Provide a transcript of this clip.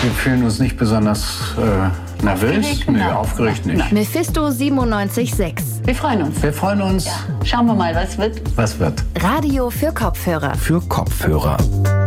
Wir fühlen uns nicht besonders nervös. Aufgeregt nicht. Mephisto 97.6. Wir freuen uns. Wir freuen uns. Ja. Schauen wir mal, was wird. Was wird? Radio für Kopfhörer. Für Kopfhörer.